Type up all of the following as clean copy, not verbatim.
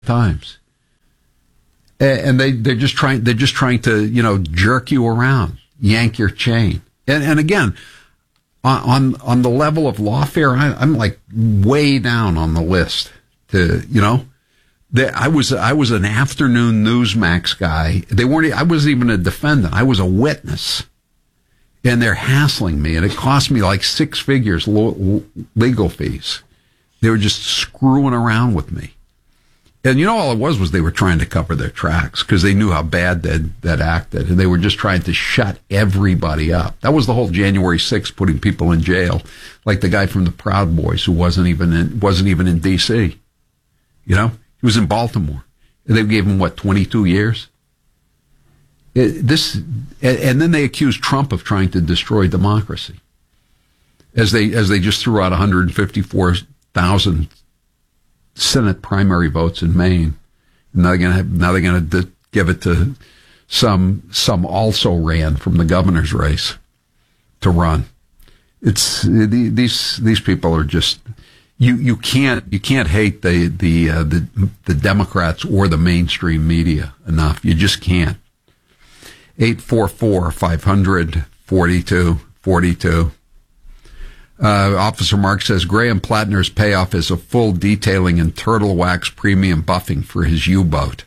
times. And they're just trying to, jerk you around, yank your chain. And again, on the level of lawfare, I'm like way down on the list I was an afternoon Newsmax guy. I wasn't even a defendant. I was a witness. And they're hassling me, and it cost me like six figures legal fees. They were just screwing around with me. And all it was they were trying to cover their tracks because they knew how bad that acted, and they were just trying to shut everybody up. That was the whole January 6th, putting people in jail, like the guy from the Proud Boys who wasn't even in D.C. He was in Baltimore. And they gave him 22 years. And then they accused Trump of trying to destroy democracy, as they just threw out 154,000 Senate primary votes in Maine. Now they're going to give it to some also ran from the governor's race to run. It's these people are just you can't hate the Democrats or the mainstream media enough. You just can't. 844-500-4242. Officer Mark says Graham Plattner's payoff is a full detailing and turtle wax premium buffing for his U-boat.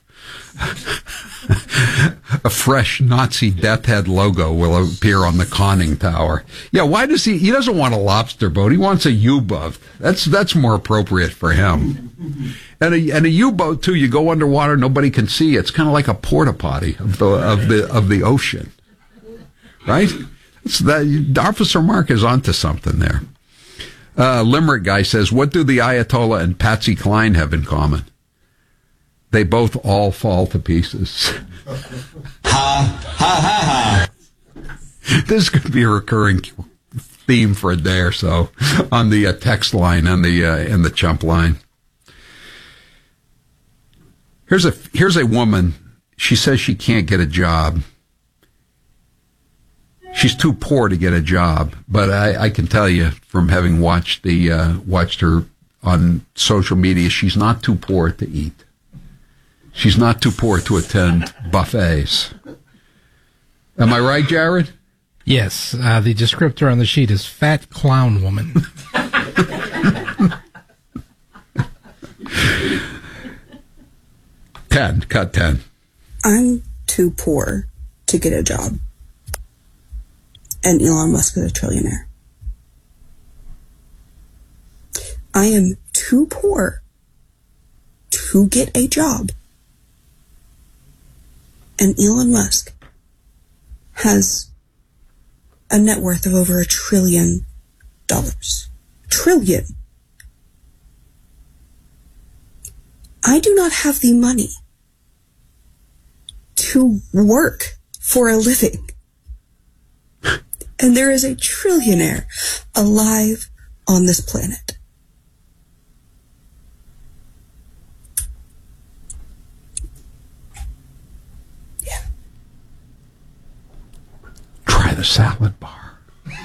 A fresh Nazi death head logo will appear on the conning tower. Yeah, why does he doesn't want a lobster boat. He wants a U-boat. That's more appropriate for him. And a U-boat too, you go underwater, nobody can see. It's kind of like a porta potty of the ocean. Right? Officer Mark is onto something there. Limerick guy says, what do the Ayatollah and Patsy Cline have in common? They both all fall to pieces. Ha, ha, ha, ha. This could be a recurring theme for a day or so on the text line and the chump line. Here's a woman. She says she can't get a job. She's too poor to get a job, but I can tell you from having watched her on social media, she's not too poor to eat. She's not too poor to attend buffets. Am I right, Jared? Yes. The descriptor on the sheet is fat clown woman. Cut 10. I'm too poor to get a job. And Elon Musk is a trillionaire. I am too poor to get a job. And Elon Musk has a net worth of over $1 trillion. Trillion. I do not have the money to work for a living. And there is a trillionaire alive on this planet. Yeah. Try the salad bar.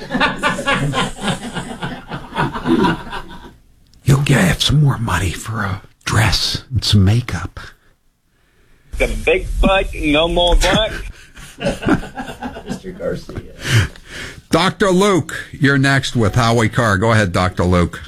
You'll get some more money for a dress and some makeup. The big butt, no more butt. Mr. Garcia. Dr. Luke, you're next with Howie Carr. Go ahead, Dr. Luke.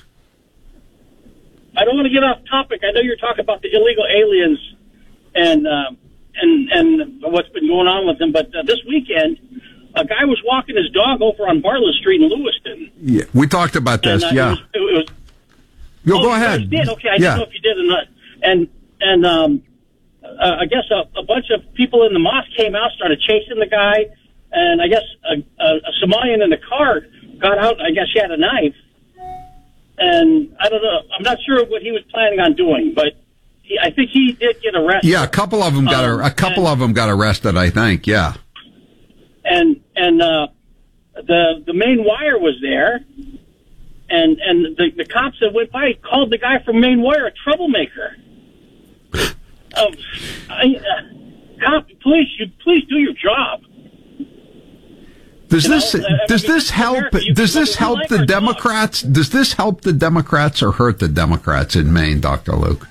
I don't want to get off topic. I know you're talking about the illegal aliens and what's been going on with them, but this weekend, a guy was walking his dog over on Bartlett Street in Lewiston. Yeah, we talked about this. And, Go ahead. You did? Okay, I didn't know if you did or not. And I guess a bunch of people in the mosque came out, started chasing the guy, and I guess a Somalian in the car got out. I guess she had a knife, and I don't know. I'm not sure what he was planning on doing, but I think he did get arrested. Yeah, a couple of them got arrested. I think. Yeah. And the main wire was there, and the cops that went by called the guy from Main Wire a troublemaker. Cop, please do your job. Does this help the Democrats? Does this help the Democrats or hurt the Democrats in Maine, Dr. Luke?